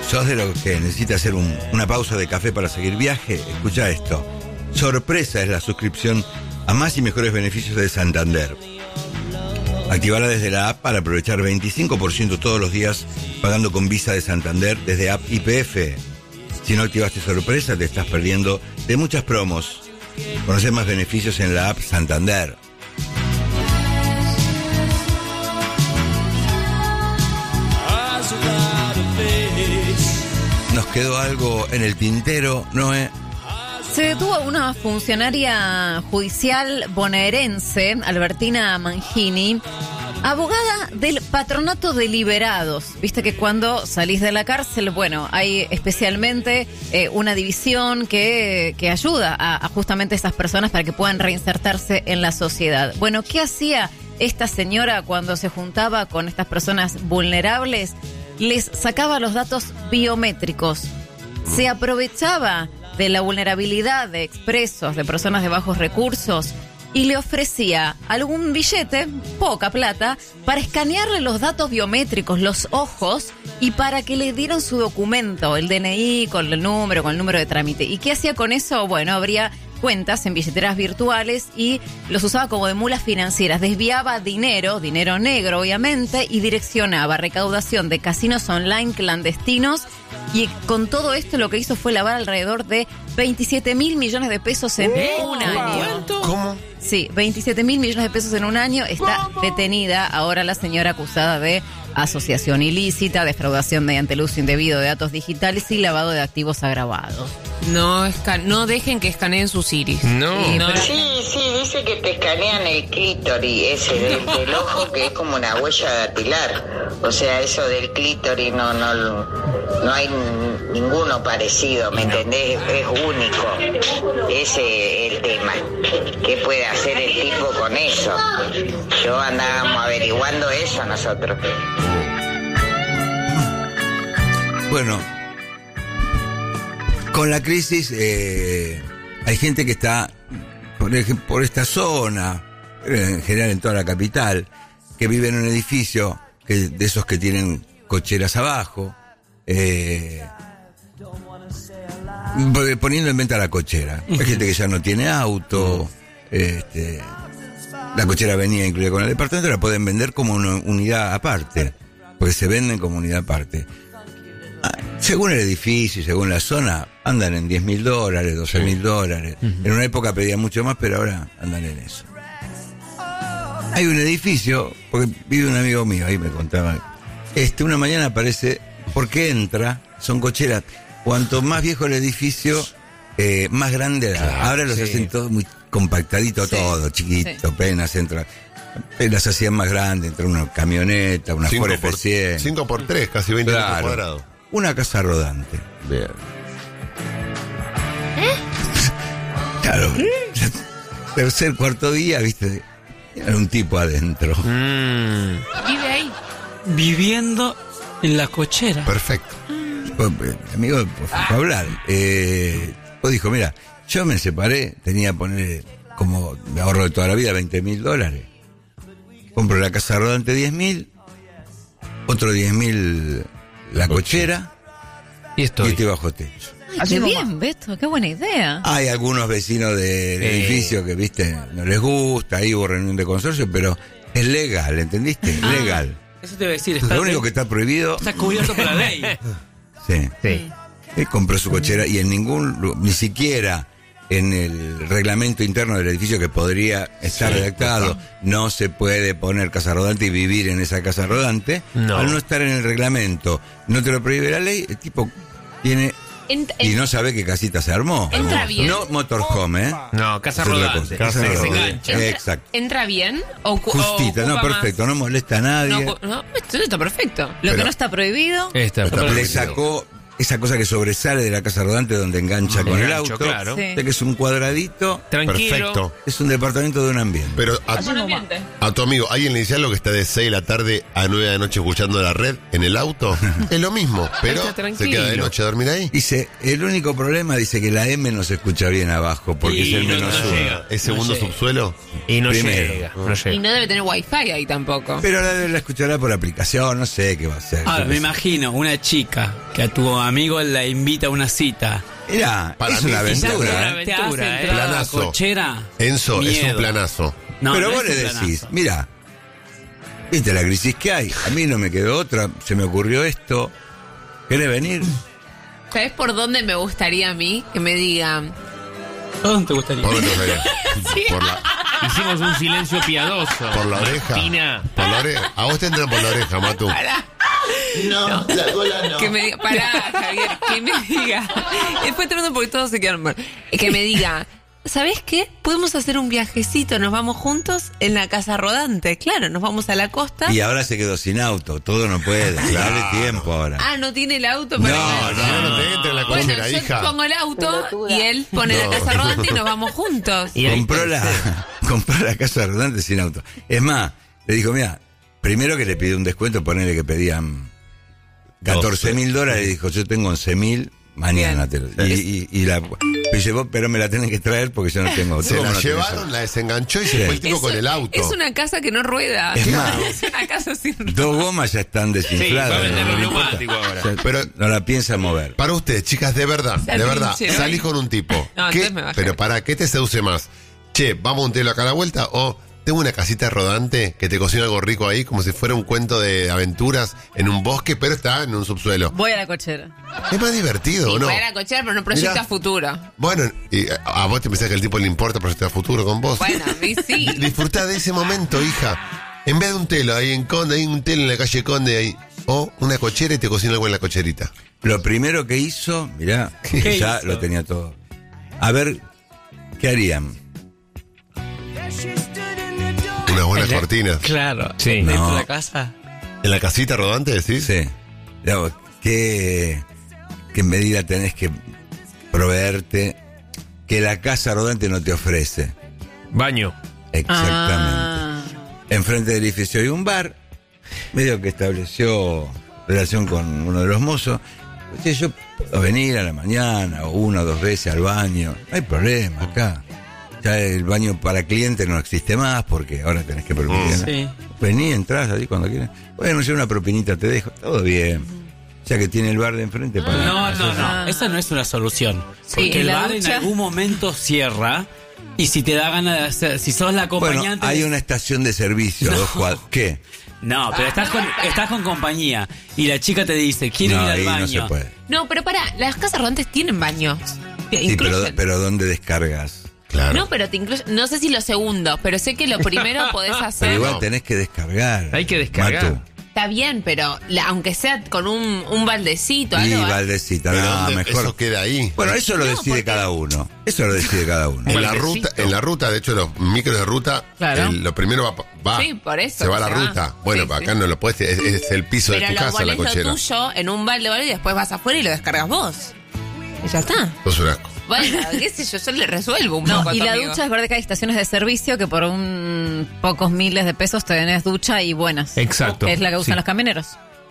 ¿Sos de los que necesita hacer una pausa de café para seguir viaje? Escucha esto. Sorpresa es la suscripción a más y mejores beneficios de Santander. Activala desde la app para aprovechar 25% todos los días pagando con Visa de Santander desde app YPF. Si no activaste Sorpresa, te estás perdiendo de muchas promos. Conoce más beneficios en la app Santander. Nos quedó algo en el tintero, Noé. Se detuvo a una funcionaria judicial bonaerense, Albertina Mangini, abogada del Patronato de Liberados. Viste que cuando salís de la cárcel, bueno, hay especialmente una división que ayuda a justamente estas personas para que puedan reinsertarse en la sociedad. Bueno, ¿qué hacía esta señora cuando se juntaba con estas personas vulnerables? Les sacaba los datos biométricos. Se aprovechaba de la vulnerabilidad de expresos, de personas de bajos recursos, y le ofrecía algún billete, poca plata, para escanearle los datos biométricos, los ojos, y para que le dieran su documento, el DNI, con el número de trámite. ¿Y qué hacía con eso? Bueno, abría cuentas en billeteras virtuales y los usaba como de mulas financieras. Desviaba dinero negro obviamente, y direccionaba recaudación de casinos online clandestinos, y con todo esto lo que hizo fue lavar alrededor de 27.000 millones de pesos en un año. ¿Cómo? Sí, 27.000 millones de pesos en un año. Está detenida ahora la señora acusada de asociación ilícita, defraudación mediante el uso indebido de datos digitales y lavado de activos agravados. No dejen que escaneen sus iris. No. Sí, dice que te escanean el clítoris, ese del ojo, que es como una huella dactilar. O sea, eso del clítoris no hay ninguno parecido, ¿me entendés? Es único. Ese es el tema. ¿Qué puede hacer el tipo con eso? Yo andábamos averiguando eso nosotros. Bueno, con la crisis hay gente que está, por ejemplo, por esta zona, en general en toda la capital, que vive en un edificio de esos que tienen cocheras abajo, poniendo en venta la cochera. Hay gente que ya no tiene auto, la cochera venía incluida con el departamento, la pueden vender como una unidad aparte, porque se venden como unidad aparte. Según el edificio y según la zona, andan en $10.000, $12.000. En una época pedían mucho más, pero ahora andan en eso. Hay un edificio, porque vive un amigo mío, ahí me contaba. Una mañana aparece, porque entra, son cocheras. Cuanto más viejo el edificio, más grande la. Ahora los hacen todo muy compactadito, todo, chiquito, apenas entra. Las hacían más grandes, entra una camioneta, una Ford F100. 5x3, casi 20 metros cuadrados. Una casa rodante. Bien. Claro. Tercer, cuarto día, viste, era un tipo adentro. Vive ahí. Viviendo en la cochera. Perfecto. Amigo, por hablar. Pues dijo, mira, yo me separé, tenía que poner como me ahorro de toda la vida $20.000. Compro la casa rodante 10.000, otro 10.000 la cochera, y estoy bajo techo. Ay, qué bien, Beto, qué buena idea. Hay algunos vecinos del edificio que, viste, no les gusta, ahí hubo reunión de consorcio, pero es legal, ¿entendiste? Legal. Eso te iba a decir. Lo único que está prohibido... Está cubierto por la ley. Sí. Él compró su cochera y en ni siquiera en el reglamento interno del edificio, que podría estar redactado, no se puede poner casa rodante y vivir en esa casa rodante. Al no estar en el reglamento, no te lo prohíbe la ley, el tipo tiene... y no sabe qué casita se armó. Entra bien. No motorhome, No, casa rodante. Casa que se rodante. engancha. Exacto. ¿Entra bien? Justita, no, perfecto, no molesta a nadie. No, esto está perfecto. Lo que no está prohibido. Le sacó esa cosa que sobresale de la casa rodante donde engancha con el auto. Claro. Sí. Que es un cuadradito. Tranquilo. Perfecto. Es un departamento de un ambiente. Pero a tu amigo, ¿alguien le dice algo que está de 6 de la tarde a 9 de la noche escuchando la red en el auto? Es lo mismo, pero se queda de noche a dormir ahí. Dice, el único problema, dice que la M no se escucha bien abajo, porque es el menos uno. ¿Es segundo subsuelo? Y no Primero. llega. Y no debe tener wifi ahí tampoco. Pero la escuchará por aplicación, no sé qué va a hacer. Ahora, me imagino una chica que a tu amigo le invita a una cita. Mirá, Para es mí una es aventura. Te hace entrar a la Planazo. cochera. Enzo, es un miedo. planazo. No, Pero no vos es le un decís, planazo. mira, viste la crisis que hay, a mí no me quedó otra, se me ocurrió esto, ¿querés venir? ¿Sabes por dónde me gustaría a mí que me digan? ¿Dónde te gustaría? ¿Por dónde te gustaría? Sí. Por la, Hicimos un silencio piadoso. por la oreja. Martina. Por la oreja. A vos te entran por la oreja, Matu. Pará. No, la cola no. Que me diga, pará, Javier, que me diga. Después tremendo porque todos se quedan mal. Que me diga, ¿sabés qué? Podemos hacer un viajecito, nos vamos juntos en la casa rodante. Claro, nos vamos a la costa. Y ahora se quedó sin auto, todo no puede, dale tiempo ahora. Ah, no tiene el auto para No te entres en la Bueno, cochera, yo hija. pongo el auto y él pone No. la casa rodante y nos vamos juntos. Y ahí Compró la casa rodante sin auto. Es más, le dijo, mira, primero que le pidió un descuento, ponele que pedían $14.000, le dijo, yo tengo 11.000, mañana te lo y la dice, vos, pero me la tenés que traer porque yo no tengo auto. Se ¿Cómo la no tenés llevaron, auto? la desenganchó y se fue el tipo con el auto. Es una casa que no rueda. Es más, Es una casa sin ruedas. 2 gomas ya están Sí, va desinfladas. a vender no los le importa. neumáticos ahora. O sea, Pero- no la piensa mover. Para ustedes, chicas, de verdad, Se de verdad, atrincheró salís ahí. con un tipo. No, ¿Qué? entonces me bajé. Pero para, ¿qué te seduce más? Che, vamos a un telo acá a la vuelta o tengo una casita rodante que te cocina algo rico ahí, como si fuera un cuento de aventuras en un bosque, pero está en un subsuelo. Voy a la cochera. Es más divertido, Sí, ¿o no? voy a la cochera, pero no proyecta Mirá. futuro. Bueno, y a vos te pensás que el tipo le importa proyectar futuro con vos. Bueno, a mí sí. Disfrutá de ese momento, hija. En vez de un telo ahí en Conde, hay un telo en la calle Conde ahí. O una cochera y te cocina algo en la cocherita. Lo primero que hizo, mirá, ¿Qué ya hizo? lo tenía todo. A ver, ¿qué harían? Unas buenas cortinas. Claro. Sí. Dentro No. de la casa. ¿En la casita rodante decís? Sí. Digamos, ¿qué medida tenés que proveerte que la casa rodante no te ofrece? Baño. Exactamente. Ah. Enfrente del edificio hay un bar, medio que estableció relación con uno de los mozos. Oye, yo puedo venir a la mañana o 1 o 2 veces al baño, no hay problema acá. Ya el baño para clientes no existe más porque ahora tenés que permitir. Sí. Vení, entrás así cuando quieras. Bueno, yo una propinita te dejo, todo bien. Ya que tiene el bar de enfrente para... No. Esa no es una solución. Sí, Porque en el la bar en ducha. algún momento cierra. Y si te da ganas de hacer, si sos la Bueno, acompañante. hay una estación de servicio, No. 2 cuadras. ¿Qué? No, pero estás con compañía. Y la chica te dice, quiero No, ir al ahí baño. no se puede. No, pero para, las casas rodantes tienen baños. Te Sí, incluyen. pero ¿dónde descargas? Claro. No, pero te incluyen. No sé si lo segundo, pero sé que lo primero podés Pero hacer. igual No. tenés que descargar. Hay que descargar. Matu. Está bien, pero aunque sea con un baldecito, Y algo. Valdecita, Pero no, ¿dónde mejor. eso queda ahí? Bueno, eso lo No, decide porque- cada uno. Eso lo decide cada uno. En la Baldecito. ruta, de hecho, los micros de ruta, Claro. lo primero va. Sí, por eso Se va a la se va. ruta. Bueno, Sí, acá sí. no lo puedes, es el piso Pero de tu lo casa, la pones lo cochera. tuyo en un balde o algo y después vas afuera y lo descargas vos. Y ya está. Sos un asco. Bueno, qué sé yo le resuelvo un No, poco a y tu la amigo. ducha es verdad que hay estaciones de servicio que por pocos miles de pesos tenés ducha y buenas. Exacto, Que es la que usan sí. los camioneros.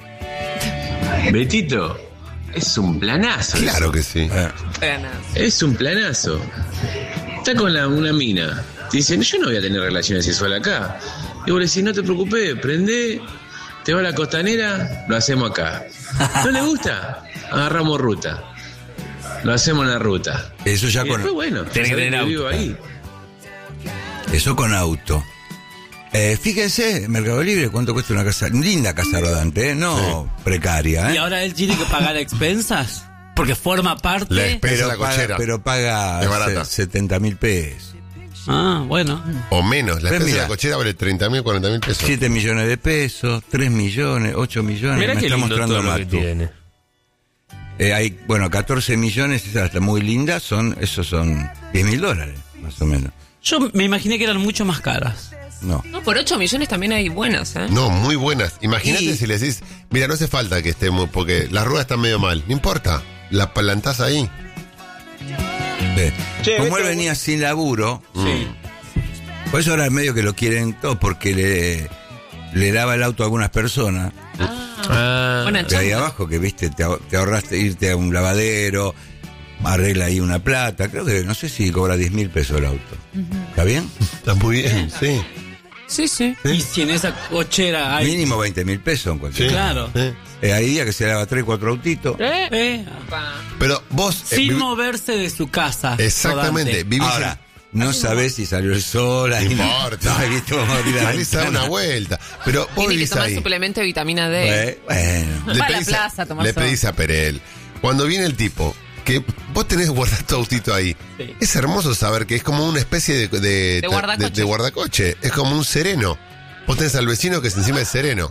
Betito, es un planazo. Claro que sí. Pero nada. Es un planazo. Está con una mina. Dicen, yo no voy a tener relaciones sexuales acá. Y vos le decís, no te preocupes, prende, te va a la costanera, lo hacemos acá. ¿No le gusta? Agarramos ruta. Lo hacemos en la ruta. Eso ya Y con, después, bueno, Tenés que sabés tener vivo auto. ahí. eso con auto. Fíjense, en Mercado Libre, cuánto cuesta una casa, linda casa rodante, no precaria, Y ahora él tiene que pagar expensas. Porque forma parte. La expensa la paga, cochera. pero paga Es barata. 70.000 pesos. Ah, bueno. O menos. La Pero expensa de mira. la cochera vale 30.000, 40.000 pesos. 7 millones de pesos, 3 millones, 8 millones. Mirá me qué está lindo mostrando todo lo que Matu. tiene. Hay, bueno, 14 millones, esa está muy linda, esos son $10.000, más o menos. Yo me imaginé que eran mucho más caras. No. No, por 8 millones también hay buenas, ¿eh? No, muy buenas. Imagínate Y- si le decís, mira, no hace falta que estemos, porque las ruedas están medio mal. No importa, la plantás ahí. Como él venía sin laburo, Sí. por eso ahora es medio que lo quieren todo, porque le lava el auto a algunas personas Ah, Bueno, de ahí abajo, que viste, te ahorraste irte a un lavadero, arregla ahí una plata, creo que no sé si cobra 10.000 pesos el auto. ¿Está bien? Está muy bien, sí. sí, sí. Y si en esa cochera hay. Mínimo 20.000 pesos en cualquier Sí. Claro. Sí. Hay días que se lava 3, 4 autitos. Pero vos... Sin moverse de su casa. Exactamente. rodante. Vivís Ahora, no sabés si salió el sol. No importa. Salís a dar una vuelta. Pero vos Tiene que vivís tomar ahí. suplemento de vitamina D. Bueno. Va a la plaza a tomar le sol. pedís a Perel. Cuando viene el tipo, que vos tenés guardado tu autito ahí, Sí. es hermoso saber que es como una especie de guardacoche. de guardacoche. Es como un sereno. Vos tenés al vecino que es encima del sereno.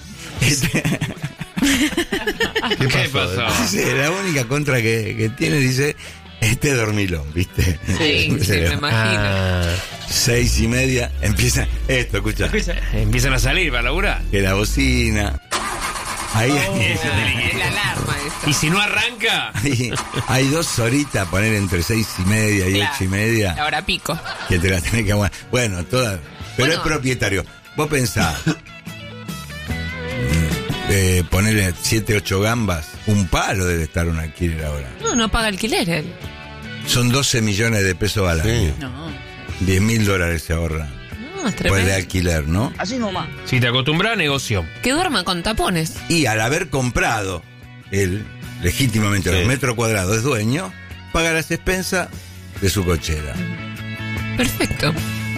¿Qué pasó? Sí, la única contra que tiene, dice, dormilón, ¿viste? Sí, sí, me imagino. 6:30, empieza esto, escucha, Empiezan a salir para laburar. que la bocina. Ahí Es la alarma esta. Y si no arranca, hay 2 horitas, poner entre 6:30 y Claro. 8:30, Ahora pico. que te la tenés que aguantar. Bueno, todas. Pero Bueno. es propietario. Vos pensás, ponerle 7, 8 gambas, un palo debe estar un alquiler ahora. No paga alquiler él. Son 12 millones de pesos al año. No. $10.000 se ahorra. No, es Pues tremendo. de alquiler, ¿no? si te acostumbras, negocio. Que duerma con tapones. Y al haber comprado él legítimamente los metros cuadrados es dueño, paga las expensas de su cochera. Perfecto.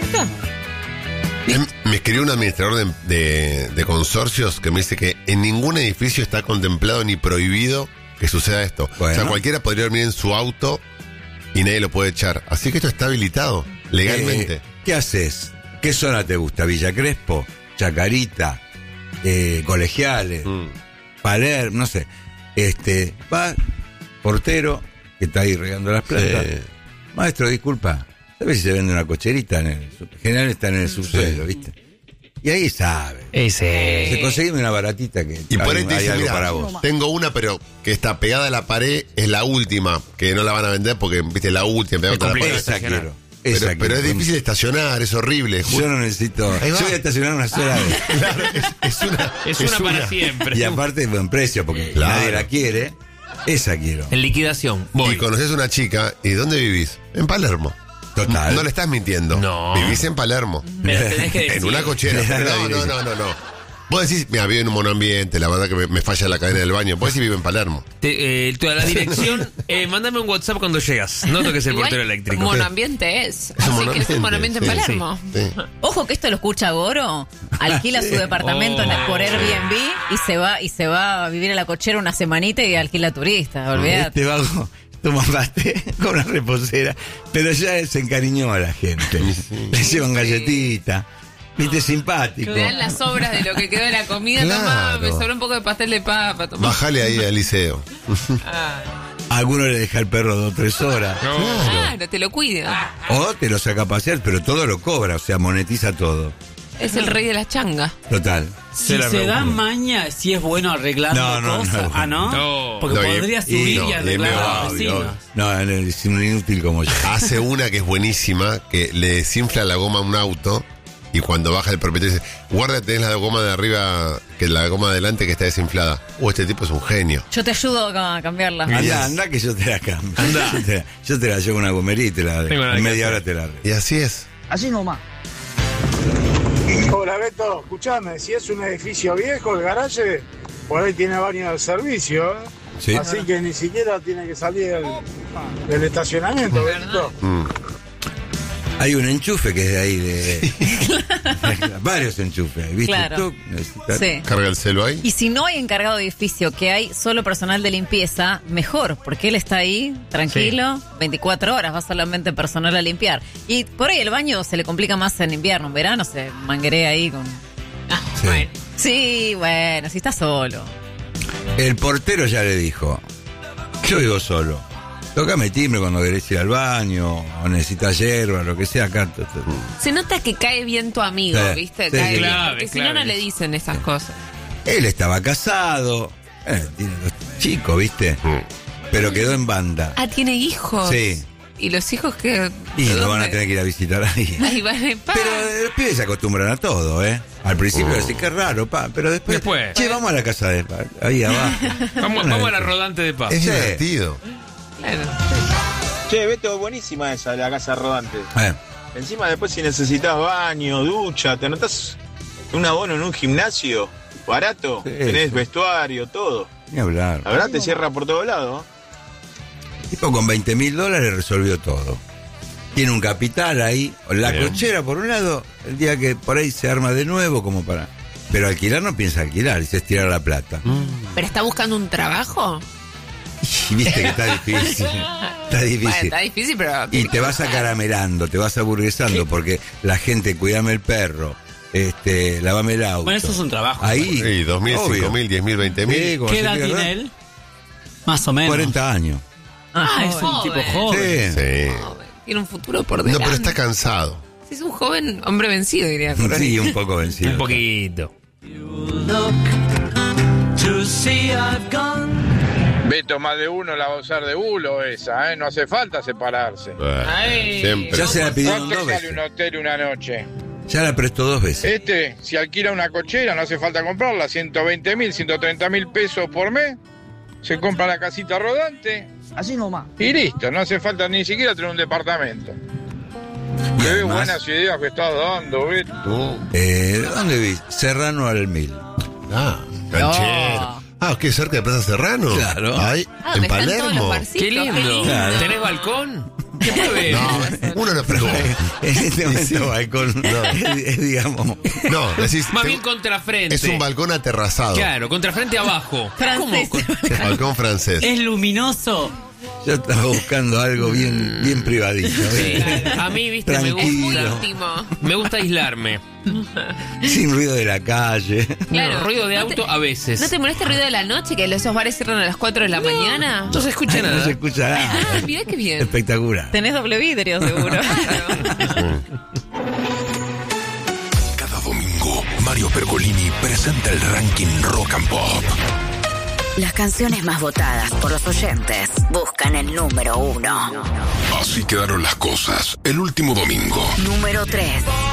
Me escribió un administrador de consorcios que me dice que en ningún edificio está contemplado ni prohibido que suceda esto. Bueno. O sea, cualquiera podría dormir en su auto y nadie lo puede echar. Así que esto está habilitado legalmente. ¿Qué haces? ¿Qué zona te gusta? ¿Villa Crespo? ¿Chacarita? ¿Colegiales? Palermo, no sé. Va, portero, que está ahí regando las plantas. Sí. Maestro, disculpa, ¿sabes si se vende una cocherita? En general está en el subsuelo, ¿viste? Y ahí sabe. Se conseguime una baratita que Y por ahí te hay dicen, algo mira, para vos. tengo una, pero que está pegada a la pared, es la última, que no la van a vender porque, viste, la última, pegada Es contra la complicado pared. Esa estacionar. quiero. Pero, Esa pero es quiero. difícil estacionar, es horrible. Yo no necesito. Ahí va. Yo voy a estacionar una sola vez. Claro, es una. Es una para siempre. Y aparte, buen precio, porque Claro. nadie la quiere. Esa quiero. En liquidación. Voy. Y conoces una chica, ¿y dónde vivís? En Palermo. Total. No le estás mintiendo. No. Vivís en Palermo. Me lo tenés que decir. En una cochera. Le da la No. dirección. Vos decís, mira, vivo en un monoambiente, la verdad que me falla la cadena del baño. Vos decís, vivo en Palermo. Toda la dirección, mándame un WhatsApp cuando llegas. No toques el Igual, portero eléctrico. Monoambiente es. Así que es un monoambiente en sí, Palermo. Sí. Ojo que esto lo escucha Goro, alquila su departamento por Airbnb y se va a vivir a la cochera una semanita y alquila turistas, olvídate. Este vago toma mate con una reposera, pero ya se encariñó a la gente. Le llevan galletitas, viste, simpático. Me dan las sobras de lo que quedó de la comida. Claro. Tomá, me sobró un poco de pastel de papa. Tomá. Bajale ahí al liceo. A alguno le deja el perro 2 o 3 horas. Claro, te lo cuida. O te lo saca a pasear, pero todo lo cobra, o sea, monetiza todo. Es el rey de las changas. Total. Si se da maña, si es bueno arreglando No, cosas. no. Ah, ¿no? No. Porque No, y- podría subir y y, no, y arreglar me a va, los Obvio, vecinos. no, es un inútil como yo. Hace una que es buenísima, que le desinfla la goma a un auto y cuando baja el propietario dice, guarda, tenés la goma de arriba, que la goma de adelante que está desinflada. Este tipo es un genio. Yo te ayudo a cambiarla. Anda que yo te la cambio. Yo te la llevo a una gomería y te la Tengo nada en que media hacer. hora te la arreglo. Y así es. Hola Beto, escuchame, si es un edificio viejo, el garaje, por ahí tiene baño de servicio, ¿eh? Sí. Así que ni siquiera tiene que salir del estacionamiento, Betito. Hay un enchufe que es de ahí de varios enchufes, ¿viste? Claro. Tú necesitas- Sí. Carga el celo ahí. Y si no hay encargado de edificio, que hay solo personal de limpieza, mejor, porque él está ahí, tranquilo, 24 horas, va solamente personal a limpiar. Y por ahí el baño se le complica más en invierno, en verano se manguerea ahí con... Sí. Bueno. Sí, bueno, si está solo. El portero ya le dijo, yo vivo solo. Tócame timbre cuando querés ir al baño, o necesitas hierba, lo que sea acá. Se nota que cae bien tu amigo, Sí, ¿viste? sí, Cae sí. bien, Clave, porque si no, clave. no le dicen esas cosas. Él estaba casado, tiene 2 chicos, ¿viste? Pero quedó en banda. Ah, tiene hijos. Sí. Y los hijos que... Y lo ¿dónde? van a tener que ir a visitar ahí. Ahí van a pa. Pero los pibes se acostumbran a todo, ¿eh? Al principio decís, qué raro, pa, pero después... Después. Che, vamos a la casa de pa, ahí abajo. Vamos a la rodante de paz. Es Sí. divertido. Claro. Che, Beto, buenísima esa, la casa rodante. Eh, Encima después si necesitas baño, ducha, te anotás un abono en un gimnasio barato. Sí, Tenés sí. vestuario, todo. Ni hablar. La verdad te cierra por todos lados. El tipo con $20.000 resolvió todo. Tiene un capital ahí. La Bien. cochera, por un lado, el día que por ahí se arma de nuevo, como para. Pero alquilar no piensa alquilar, dice estirar la plata. ¿Pero está buscando un trabajo? Y viste que está difícil. Está difícil. Bueno, está difícil, pero... Y te vas acaramelando, te vas aburguesando, porque la gente, cuídame el perro, lavame el auto. Bueno, eso es un trabajo. Ahí. Sí, 2.000, obvio. 5.000, 10.000, 20.000. Sí, como ¿Qué se edad quiera, tiene ¿no? él? Más o menos. 40 años. Ah, es un Joven. tipo joven. Sí. Sí. Tiene un futuro por No, delante. pero está cansado. Sí, es un joven hombre vencido, diría. Sí, un poco vencido. Un poquito. Beto, más de uno la va a usar de bulo esa, ¿eh? No hace falta separarse. Ay. Siempre. Ya se la pidieron ¿Cuánto 2 sale veces. un hotel una noche? Ya la prestó 2 veces. Si alquila una cochera, no hace falta comprarla, 120.000, 130.000 pesos por mes. Se compra la casita rodante. Así nomás. Y listo, no hace falta ni siquiera tener un departamento. Y Qué además, buenas ideas que estás dando, Beto. ¿dónde viste? Serrano al 1000. Canchero. Ah, ¿qué? ¿Cerca de Plaza Serrano? Claro. Ay, Ah, en me están todos los Palermo. barcitos. Qué lindo. Claro. ¿Tenés balcón? ¿Qué puede? No, uno no pero En este momento balcón, digamos. No, decís. Más te- bien contrafrente. Es un balcón aterrazado. Claro, contrafrente abajo. Francés. Balcón francés. Es luminoso. Yo estaba buscando algo bien privadito. Sí. ¿viste? A mí, viste, Es muy Tranquilo. íntimo. me gusta aislarme. Sin ruido de la calle. Claro. Ruido de ¿No auto te- a veces. ¿No te molesta el ruido de la noche? Que esos bares cierran a las 4 de la mañana. No se escucha No nada. se escucha nada. Ah, mirá qué bien. Espectacular. Tenés doble vidrio, seguro. Cada domingo, Mario Pergolini presenta el ranking Rock and Pop. Las canciones más votadas por los oyentes buscan el número 1. Así quedaron las cosas el último domingo. Número 3.